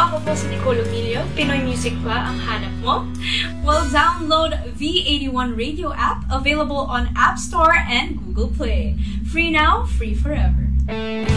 Ako po si Nicole Emilio. Pinoy music ba ang hanap mo? Well, download V81 Radio app, available on App Store and Google Play. Free now, free forever.